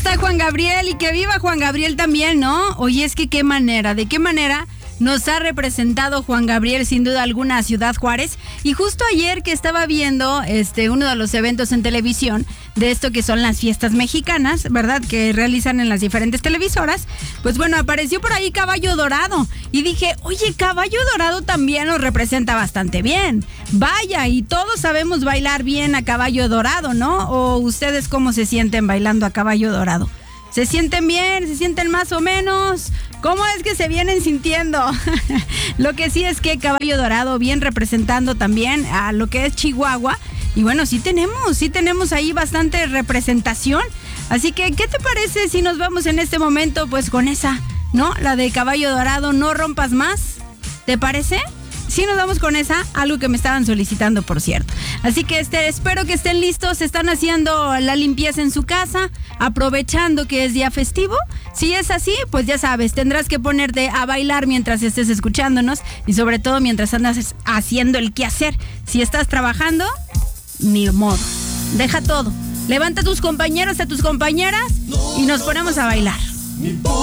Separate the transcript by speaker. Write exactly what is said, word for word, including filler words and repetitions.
Speaker 1: está Juan Gabriel y que viva Juan Gabriel también, ¿no? Oye, es que qué manera, de qué manera nos ha representado Juan Gabriel sin duda alguna a Ciudad Juárez. Y justo ayer que estaba viendo este uno de los eventos en televisión de esto que son las fiestas mexicanas, ¿verdad? Que realizan en las diferentes televisoras. Pues bueno, apareció por ahí Caballo Dorado. Y dije, oye, Caballo Dorado también nos representa bastante bien. Vaya, y todos sabemos bailar bien a Caballo Dorado, ¿no? ¿O ustedes cómo se sienten bailando a Caballo Dorado? ¿Se sienten bien? ¿Se sienten más o menos? ¿Cómo es que se vienen sintiendo? Lo que sí es que Caballo Dorado bien representando también a lo que es Chihuahua. Y bueno, sí tenemos, sí tenemos ahí bastante representación. Así que, ¿qué te parece si nos vamos en este momento pues con esa, ¿no? La de Caballo Dorado, No Rompas Más. ¿Te parece? Sí, nos vamos con esa, algo que me estaban solicitando, por cierto. Así que este, espero que estén listos. Están haciendo la limpieza en su casa, aprovechando que es día festivo. Si es así, pues ya sabes, tendrás que ponerte a bailar mientras estés escuchándonos y sobre todo mientras andas haciendo el quehacer. Si estás trabajando, ni modo, deja todo. Levanta a tus compañeros, a tus compañeras y nos ponemos a bailar.